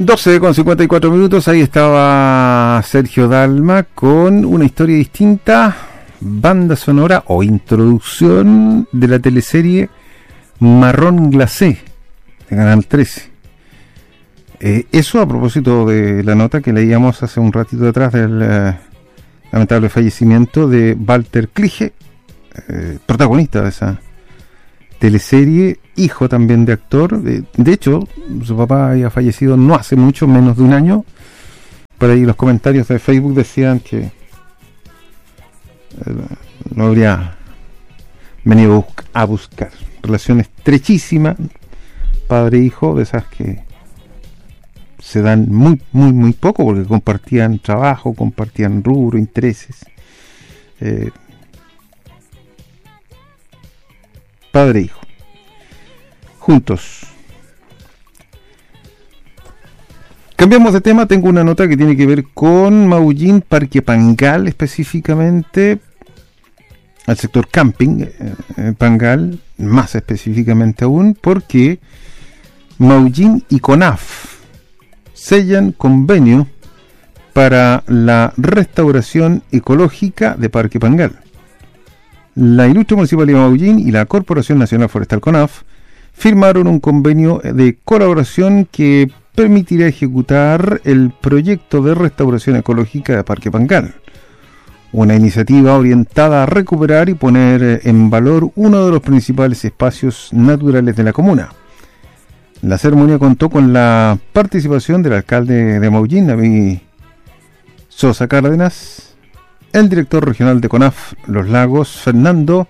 12:54, ahí estaba Sergio Dalma con una historia distinta, banda sonora o introducción de la teleserie Marrón Glacé de Canal 13. Eso a propósito de la nota que leíamos hace un ratito atrás del lamentable fallecimiento de Walter Klige, protagonista de esa teleserie, hijo también de actor. De hecho, su papá había fallecido no hace mucho, menos de un año. Por ahí los comentarios de Facebook decían que lo habría venido a buscar. Relación estrechísima, padre-hijo, de esas que se dan muy poco, porque compartían trabajo, compartían rubro, intereses. Padre e hijo, juntos. Cambiamos de tema. Tengo una nota que tiene que ver con Maullín, Parque Pangal, específicamente al sector camping, Pangal, más específicamente aún, porque Maullín y CONAF sellan convenio para la restauración ecológica de Parque Pangal. La Ilustre Municipalidad de Maullín y la Corporación Nacional Forestal CONAF firmaron un convenio de colaboración que permitirá ejecutar el proyecto de restauración ecológica de Parque Pangal, una iniciativa orientada a recuperar y poner en valor uno de los principales espacios naturales de la comuna. La ceremonia contó con la participación del alcalde de Maullín, David Sosa Cárdenas, el director regional de CONAF Los Lagos, Fernando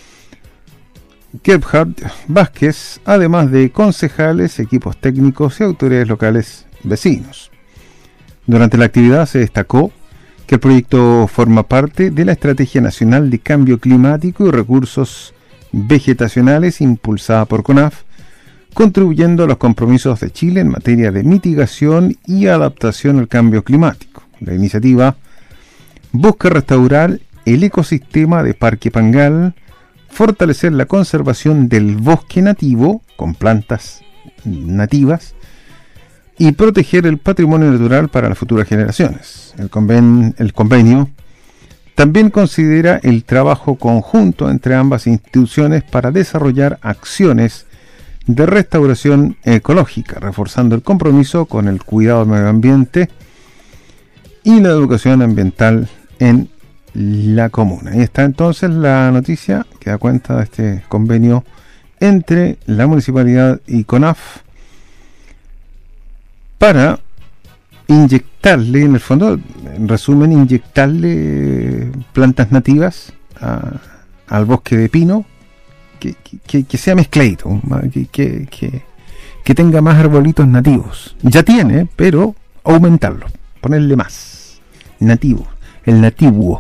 Gebhardt Vázquez, además de concejales, equipos técnicos y autoridades locales vecinos. Durante la actividad se destacó que el proyecto forma parte de la Estrategia Nacional de Cambio Climático y Recursos Vegetacionales impulsada por CONAF, contribuyendo a los compromisos de Chile en materia de mitigación y adaptación al cambio climático. La iniciativa busca restaurar el ecosistema de Parque Pangal, fortalecer la conservación del bosque nativo con plantas nativas y proteger el patrimonio natural para las futuras generaciones. El convenio también considera el trabajo conjunto entre ambas instituciones para desarrollar acciones de restauración ecológica, reforzando el compromiso con el cuidado del medio ambiente y la educación ambiental en la comuna. Ahí está entonces la noticia que da cuenta de este convenio entre la municipalidad y CONAF para inyectarle, en el fondo, en resumen, inyectarle plantas nativas al bosque de pino, que sea mezcladito, que tenga más arbolitos nativos. Ya tiene, pero aumentarlo, ponerle más nativo, el nativo.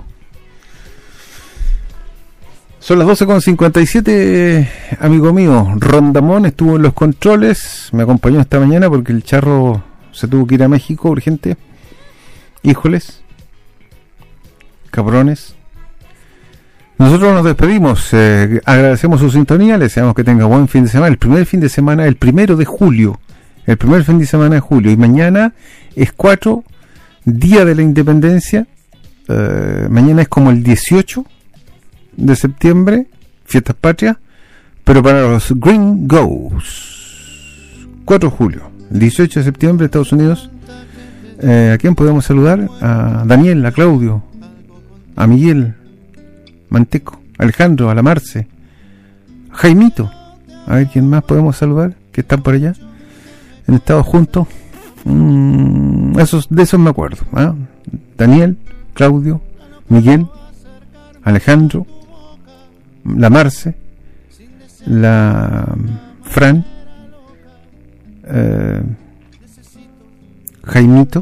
Son las 12:57, amigo mío. Rondamón estuvo en los controles, me acompañó esta mañana porque el charro se tuvo que ir a México urgente. Híjoles, cabrones. Nosotros nos despedimos, agradecemos su sintonía, le deseamos que tenga buen fin de semana. El primer fin de semana, el 1 de julio, el primer fin de semana de julio, y mañana es 4, Día de la Independencia. Mañana es como el 18 de septiembre, Fiestas Patrias, pero para los Gringos, 4 de julio, el 18 de septiembre, Estados Unidos. ¿A quién podemos saludar? A Daniel, a Claudio, a Miguel Manteco, a Alejandro, a la Marce, a Jaimito. A ver quién más podemos saludar, que están por allá, en Estados juntos. De esos me acuerdo, ¿eh? Daniel, Claudio, Miguel, Alejandro, la Marce, la Fran, Jaimito.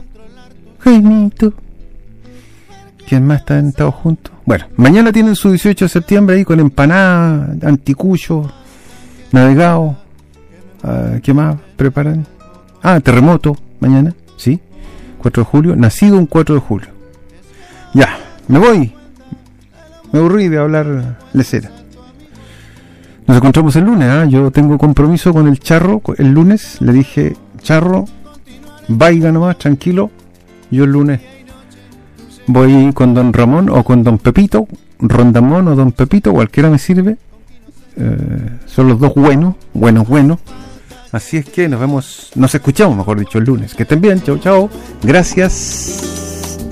¿Quién más está en todos juntos? Bueno, mañana tienen su 18 de septiembre ahí con empanada, anticucho, navegado. ¿Qué más preparan? Terremoto mañana, ¿sí? 4 de julio, nacido un 4 de julio. Ya, me voy. Me aburrí de hablar lesera. Nos encontramos el lunes, Yo tengo compromiso con el Charro el lunes. Le dije, Charro, vaya nomás, tranquilo. Yo el lunes voy con don Ramón o con don Pepito, Rondamón o don Pepito, cualquiera me sirve. Son los dos buenos. Así es que nos escuchamos, mejor dicho, el lunes. Que estén bien, chao, chao. Gracias.